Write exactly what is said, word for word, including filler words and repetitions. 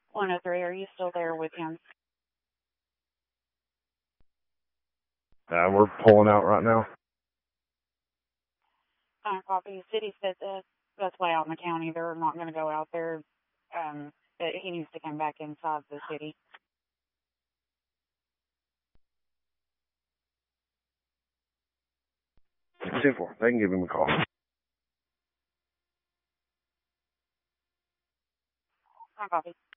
one oh three, are you still there with him? Uh, we're pulling out right now. Uh, copy. City said that that's way out in the county. They're not going to go out there. Um, that he needs to come back inside the city. two four. They can give him a call. I copy.